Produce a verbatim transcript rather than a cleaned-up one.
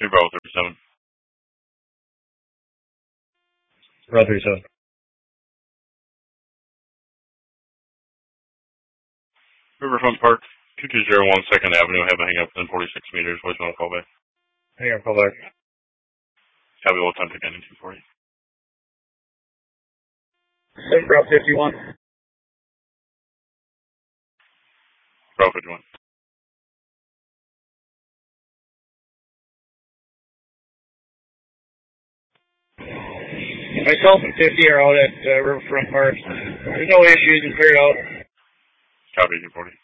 Hey, Bravo thirty-seven. Bravo thirty-seven. Riverfront Park, two two zero one second Avenue, have a hang up within forty-six meters. Voicemail call back. Hang on, call back. Copy, we'll attempt again in two forty. Hey, Bravo fifty-one. Bravo fifty-one. Myself and fifty are out at uh, Riverfront Park. There's no issues and cleared out. Copy, two forty.